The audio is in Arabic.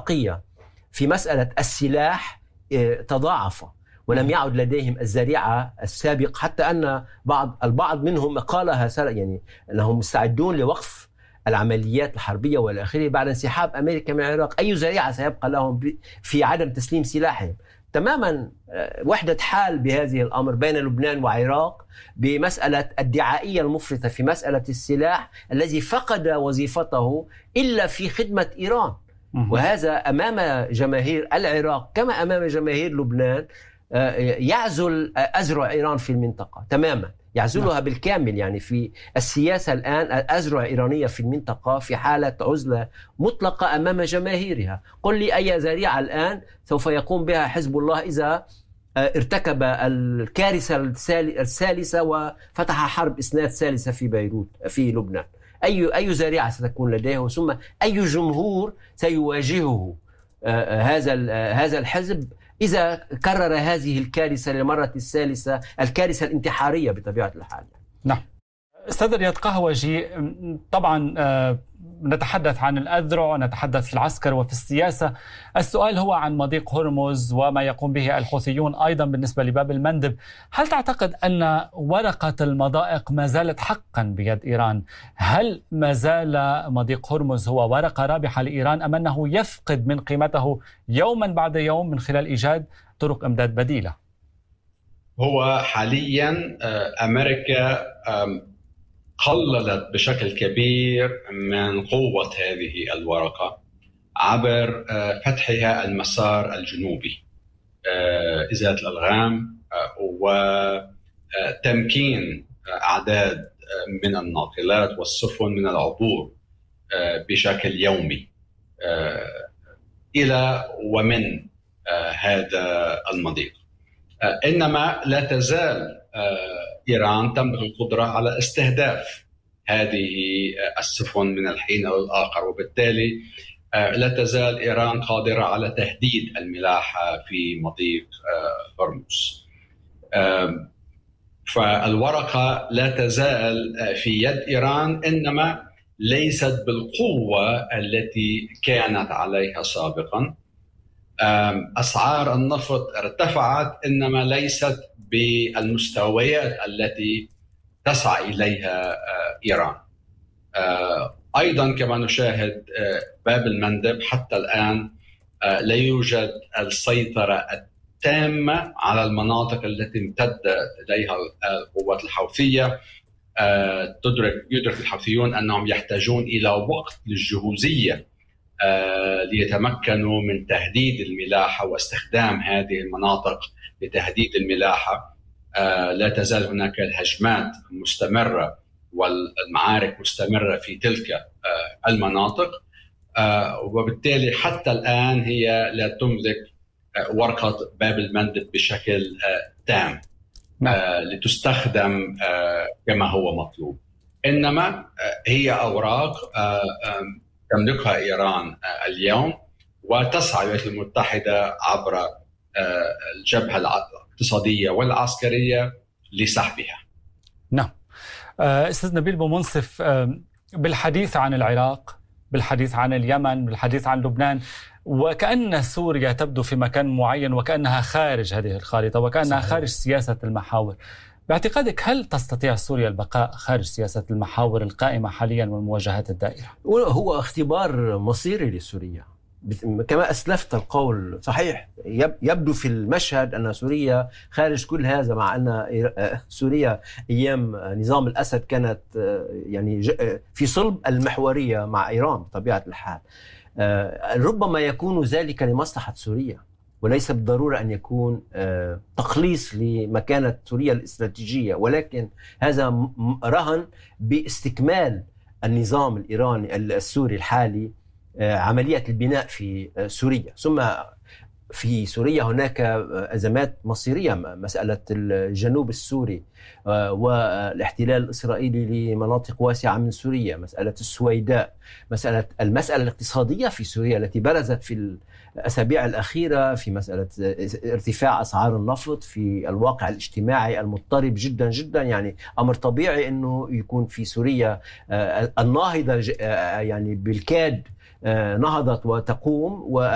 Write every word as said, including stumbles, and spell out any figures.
العراقية في مسألة السلاح تضاعف ولم يعد لديهم الذريعة السابق، حتى أن بعض البعض منهم قالها يعني أنهم مستعدون لوقف العمليات الحربية والى اخره بعد انسحاب امريكا من العراق. اي ذريعه سيبقى لهم في عدم تسليم سلاحهم؟ تماما وحده حال بهذه الامر بين لبنان وعراق بمساله الدعائيه المفرطه في مساله السلاح الذي فقد وظيفته الا في خدمه ايران. وهذا امام جماهير العراق كما امام جماهير لبنان يعزل أذرع إيران في المنطقة تماما، يعزلها بالكامل. يعني في السياسة الآن الأذرع الإيرانية في المنطقة في حالة عزلة مطلقة أمام جماهيرها. قل لي أي ذريعة الآن سوف يقوم بها حزب الله إذا ارتكب الكارثة الثالثة وفتح حرب إسناد ثالثة في بيروت في لبنان؟ أي أي ذريعة ستكون لديه؟ ثم أي جمهور سيواجهه هذا هذا الحزب إذا كرر هذه الكارثة للمرة الثالثة، الكارثة الانتحارية بطبيعة الحال؟ نعم. أستاذ رياض قهوجي، طبعا نتحدث عن الأذرع ونتحدث في العسكر وفي السياسة. السؤال هو عن مضيق هرمز وما يقوم به الحوثيون أيضا بالنسبة لباب المندب. هل تعتقد أن ورقة المضائق ما زالت حقا بيد إيران؟ هل ما زال مضيق هرمز هو ورقة رابحة لإيران أم أنه يفقد من قيمته يوما بعد يوم من خلال إيجاد طرق إمداد بديلة؟ هو حاليا أمريكا قللت بشكل كبير من قوة هذه الورقة عبر فتحها المسار الجنوبي، إزالة الألغام وتمكين أعداد من الناقلات والسفن من العبور بشكل يومي إلى ومن هذا المضيق. إنما لا تزال إيران تملك القدرة على استهداف هذه السفن من الحين إلى الآخر، وبالتالي لا تزال إيران قادرة على تهديد الملاحة في مضيق هرمز. فالورقة لا تزال في يد إيران، إنما ليست بالقوة التي كانت عليها سابقا. أسعار النفط ارتفعت، إنما ليست بالمستويات التي تسعى إليها إيران. أيضا كما نشاهد باب المندب حتى الآن لا يوجد السيطرة التامة على المناطق التي امتدت إليها القوات الحوثية. تدرك يدرك الحوثيون أنهم يحتاجون إلى وقت للجهوزية ليتمكنوا من تهديد الملاحة واستخدام هذه المناطق لتهديد الملاحة. لا تزال هناك الهجمات مستمرة والمعارك مستمرة في تلك المناطق، وبالتالي حتى الآن هي لا تملك ورقة باب المندب بشكل تام لتستخدم كما هو مطلوب، إنما هي أوراق تملكها إيران اليوم وتسعى الولايات المتحدة عبر الجبهة الاقتصادية والعسكرية لسحبها. نعم. أستاذ نبيل بومنصف، بالحديث عن العراق، بالحديث عن اليمن، بالحديث عن لبنان، وكأن سوريا تبدو في مكان معين وكأنها خارج هذه الخارطة وكأنها صحيح. خارج سياسة المحاور. باعتقادك هل تستطيع سوريا البقاء خارج سياسة المحاور القائمة حاليا والمواجهات الدائرة؟ هو اختبار مصيري لسوريا كما أسلفت القول. صحيح يبدو في المشهد أن سوريا خارج كل هذا، مع أن سوريا أيام نظام الأسد كانت يعني في صلب المحورية مع إيران بطبيعة الحال. ربما يكون ذلك لمصلحة سوريا وليس بالضرورة أن يكون تقليص لمكانة سوريا الاستراتيجية، ولكن هذا رهن باستكمال النظام الإيراني السوري الحالي عملية البناء في سوريا. ثم في سوريا هناك أزمات مصيرية، مسألة الجنوب السوري والاحتلال الإسرائيلي لمناطق واسعة من سوريا، مسألة السويداء، مسألة المسألة الاقتصادية في سوريا التي برزت في الأسابيع الأخيرة في مسألة ارتفاع أسعار النفط، في الواقع الاجتماعي المضطرب جدا جدا. يعني أمر طبيعي أنه يكون في سوريا الناهضة يعني بالكاد نهضت وتقوم و